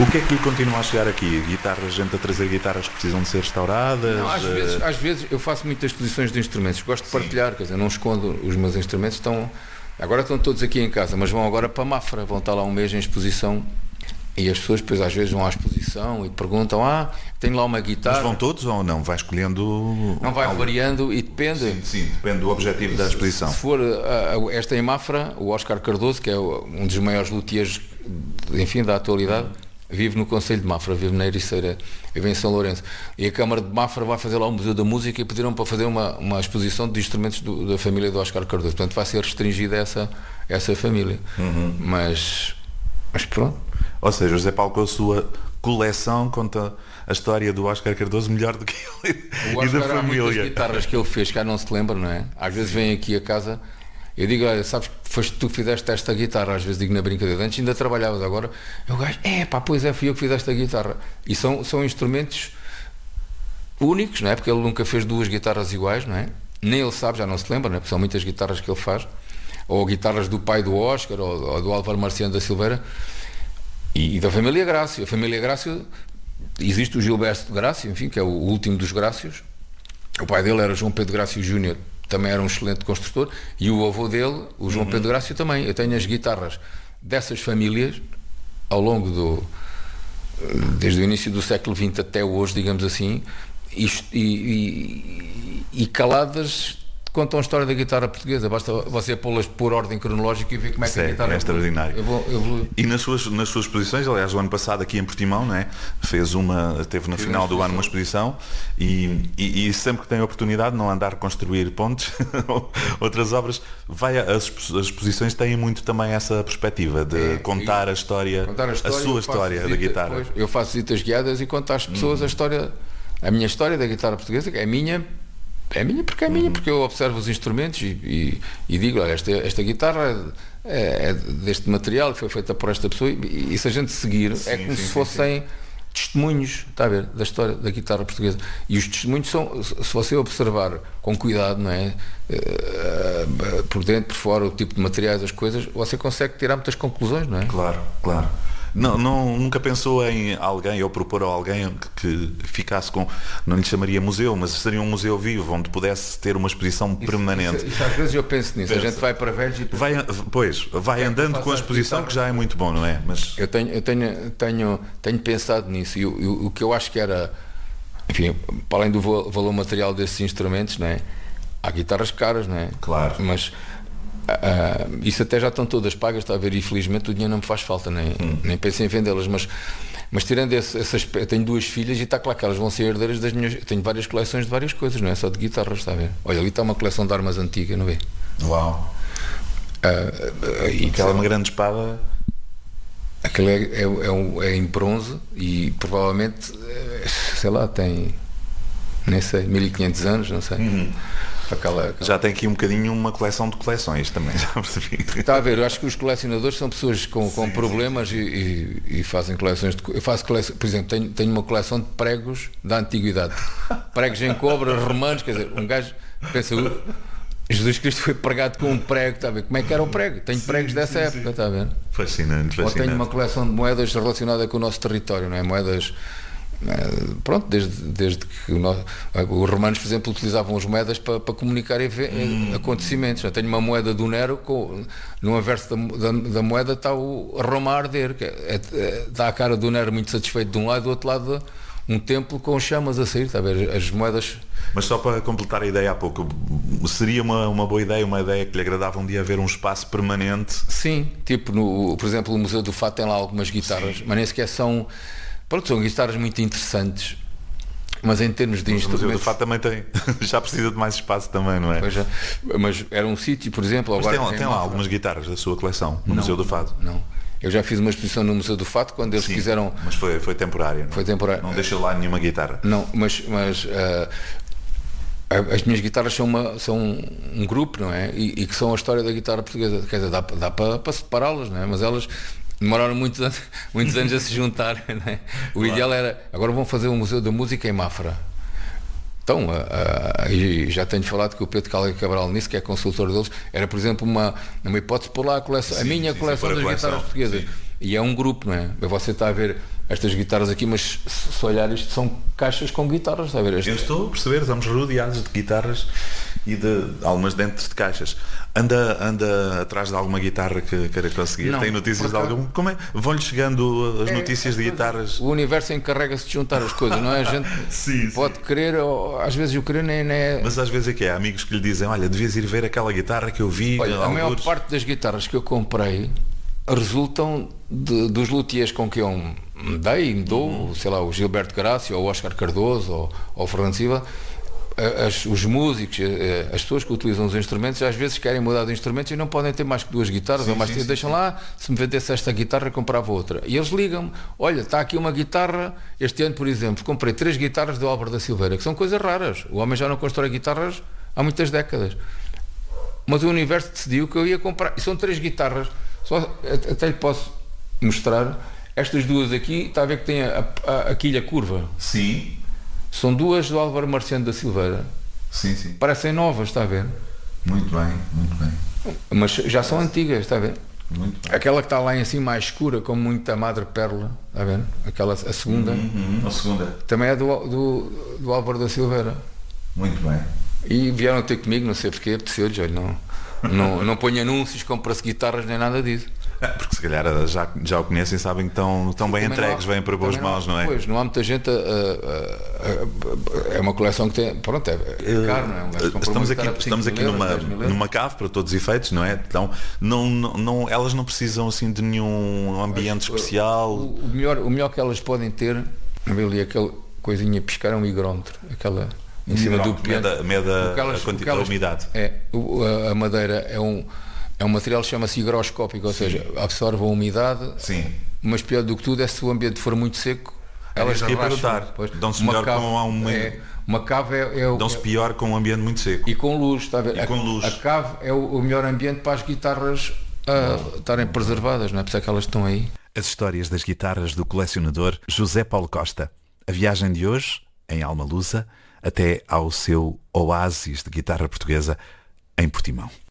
O que é que lhe continua a chegar aqui? Guitarras, gente a trazer guitarras que precisam de ser restauradas? Não, às vezes eu faço muitas exposições de instrumentos, gosto de partilhar, quer dizer, não escondo os meus instrumentos, agora estão todos aqui em casa, mas vão agora para Mafra, vão estar lá um mês em exposição e as pessoas depois às vezes vão à exposição e perguntam, tenho lá uma guitarra. Mas vão todos ou não? Vai escolhendo? Não, vai variando e depende. Sim, depende do objetivo da exposição. Se for esta em Mafra, o Oscar Cardoso, que é um dos maiores luthiers, enfim, da atualidade, vive no Concelho de Mafra, vive na Ericeira, vive em São Lourenço. E a Câmara de Mafra vai fazer lá o Museu da Música e pediram para fazer uma exposição de instrumentos da família do Oscar Cardoso. Portanto, vai ser restringida essa família. Mas pronto. Ou seja, o José Paulo, com a sua coleção, conta a história do Oscar Cardoso melhor do que ele o e da Oscar, família. Há muitas guitarras que ele fez, cá não se lembra, não é? Às vezes vem aqui a casa, eu digo, olha, sabes que foste tu que fizeste esta guitarra, às vezes digo na brincadeira, antes ainda trabalhavas, agora o gajo, pois é, fui eu que fiz esta guitarra. E são instrumentos únicos, não é? Porque ele nunca fez duas guitarras iguais, não é? Nem ele sabe, já não se lembra, não é? Porque são muitas guitarras que ele faz, ou guitarras do pai do Oscar, ou do Álvaro Marciano da Silveira, e da família Grácio. A família Grácio, existe o Gilberto Grácio, enfim, que é o último dos Grácios. O pai dele era João Pedro Grácio Júnior, também era um excelente construtor, e o avô dele, o João Pedro Grácio, também. Eu tenho as guitarras dessas famílias ao longo desde o início do século XX até hoje, digamos assim, e caladas contam a história da guitarra portuguesa. Basta você pô-las por ordem cronológica e ver como é que a guitarra é extraordinário. Eu E nas suas exposições, aliás, o ano passado aqui em Portimão, não é? Teve no final do ano uma exposição e sempre que tem a oportunidade, não andar a construir pontes, outras obras, as exposições têm muito também essa perspectiva de contar a história, a sua história da guitarra. Pois, eu faço visitas guiadas e conto às pessoas a minha história da guitarra portuguesa, que é minha porque eu observo os instrumentos e digo, olha, esta guitarra é deste material, foi feita por esta pessoa, e se a gente seguir, como se fossem testemunhos, está a ver, da história da guitarra portuguesa. E os testemunhos são, se você observar com cuidado, não é? Por dentro, por fora, o tipo de materiais, as coisas, você consegue tirar muitas conclusões, não é? Claro. Nunca pensou em alguém ou propor a alguém que ficasse com, não lhe chamaria museu, mas seria um museu vivo onde pudesse ter uma exposição permanente? Isso às vezes eu penso nisso. A gente vai para velhos e vai andando com a exposição, que já é muito bom, não é? Mas eu tenho pensado nisso, e o que eu acho que era, enfim, para além do valor material desses instrumentos, não é? Há guitarras caras, não é? Claro. Mas isso até já estão todas pagas, está a ver, e felizmente o dinheiro não me faz falta, nem penso em vendê-las, mas tirando esse aspecto, eu tenho duas filhas e está claro que elas vão ser herdeiras das minhas. Eu tenho várias coleções de várias coisas, não é só de guitarras, está a ver? Olha, ali está uma coleção de armas antigas, não vê? Uau! E aquela é uma grande espada. Aquela é em bronze e provavelmente, sei lá, tem, nem sei, 1500 anos, não sei. Já tem aqui um bocadinho uma coleção de coleções também, já percebi. Está a ver, eu acho que os colecionadores são pessoas com problemas e fazem coleções eu faço coleção, por exemplo, tenho uma coleção de pregos da antiguidade, pregos em cobre, romanos, quer dizer, um gajo pensa, Jesus Cristo foi pregado com um prego, está a ver, como é que era o prego? Tenho pregos dessa época, está a ver? Fascinante. Ou tenho uma coleção de moedas relacionada com o nosso território, não é? Moedas, pronto, desde que os romanos, por exemplo, utilizavam as moedas para comunicar acontecimentos. Eu tenho uma moeda do Nero, no anverso da moeda está o Roma a arder, que dá a cara do Nero muito satisfeito de um lado, do outro lado um templo com chamas a sair, está a ver, as moedas. Mas só para completar a ideia há pouco, seria uma boa ideia, uma ideia que lhe agradava um dia haver um espaço permanente? Sim, tipo, por exemplo, o Museu do Fado tem lá algumas guitarras, mas nem sequer são guitarras muito interessantes, mas em termos de instrumentos... O Museu do Fado também tem, já precisa de mais espaço também, não é? Pois é, mas era um sítio, por exemplo... Mas agora tem lá algumas guitarras da sua coleção, no Museu do Fado? Não, eu já fiz uma exposição no Museu do Fado, quando eles quiseram... Mas foi temporária, não? Foi temporária. Não deixou lá nenhuma guitarra? Não, mas as minhas guitarras são um grupo, não é? E que são a história da guitarra portuguesa, quer dizer, dá para separá-las, não é? Mas elas... demoraram muitos anos a se juntar, né? O ideal era, agora vão fazer um Museu da Música em Mafra. Então, já tenho falado com o Pedro Calha Cabral nisso, que é consultor deles, era, por exemplo, uma hipótese por lá a minha coleção das guitarras portuguesas. E é um grupo, não é? Você está a ver estas guitarras aqui, mas se olhar isto são caixas com guitarras, está a ver? Eu estou a perceber, estamos rodeados de guitarras e de algumas dentro de caixas. Anda atrás de alguma guitarra que queira conseguir? Não, Tem notícias de porque- algum? Como é? Vão-lhe chegando as notícias de guitarras? O universo encarrega-se de juntar as coisas, não é? A gente Sim, sim. pode querer, ou às vezes o querer nem é. Mas às vezes é que é amigos que lhe dizem, olha, devias ir ver aquela guitarra que eu vi. Olha, a maior algures." parte das guitarras que eu comprei resultam dos luthiers com que eu me dou, sei lá, o Gilberto Gracia, ou o Oscar Cardoso, ou o Fernando Silva. Os músicos, as pessoas que utilizam os instrumentos, às vezes querem mudar de instrumentos e não podem ter mais que 2 guitarras, ou mais, deixam lá, se me vendesse esta guitarra, eu comprava outra. E eles ligam-me, olha, está aqui uma guitarra, este ano, por exemplo, comprei 3 guitarras do Álvaro da Silveira, que são coisas raras. O homem já não constrói guitarras há muitas décadas. Mas o universo decidiu que eu ia comprar, e são 3 guitarras, até lhe posso mostrar, estas duas aqui, está a ver que tem a quilha curva. Sim, São 2 do Álvaro Marciano da Silveira. sim, sim. Parecem novas, está a ver? Muito bem, muito bem. Mas já são antigas, está a ver? Muito bem. Aquela que está lá em cima mais escura, com muita madrepérola, está a ver? Aquela, a segunda, A segunda. também é do Álvaro da Silveira. Muito bem. E vieram ter comigo, não sei porquê, apeteceu-lhes, olha, não ponho anúncios, compra-se guitarras nem nada disso. Porque se calhar já o conhecem e sabem que estão bem entregues, vêm para boas mãos, não é? Pois, não há muita gente é uma coleção que tem, pronto, é caro, não é? Um gajo compra uma guitarra por Estamos 5 aqui mil euros, 10 mil euros. numa cave para todos os efeitos, não é? Então elas não precisam assim de nenhum ambiente especial. O melhor que elas podem ter, ali aquela coisinha a piscar, é um higrómetro, aquela em cima do piano. Meda Porque a umidade. A madeira é um material que chama-se higroscópico, ou seja, absorve a umidade. Sim. Mas pior do que tudo é se o ambiente for muito seco, elas isso que ia racham. perguntar. Pois, Dão-se melhor uma cave dão-se pior com um ambiente muito seco. e com luz, está a ver? E com luz. A cave é o melhor ambiente para as guitarras estarem preservadas, não é? Por isso é que elas estão aí. As histórias das guitarras do colecionador José Paulo Costa. A viagem de hoje, em Almalusa, até ao seu oásis de guitarra portuguesa em Portimão.